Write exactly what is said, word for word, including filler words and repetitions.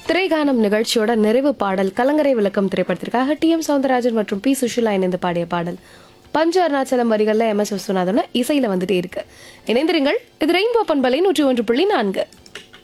திரைகானம் நிகழ்ச்சியோட நிறைவு பாடல் கலங்கரை விளக்கம் திரைப்படத்திற்காக டி எம் சௌந்தரராஜன் மற்றும் பி சுஷிலா இணைந்து பாடிய பாடல் பஞ்ச அருணாச்சலம் வரிகள்ல எம் எஸ் விஸ்வநாதன் இசையில வந்துட்டே இருக்கு. இணைந்திருங்கள். இது ரெயின்போ பண்பலை நூற்றி ஒன்று புள்ளி நான்கு.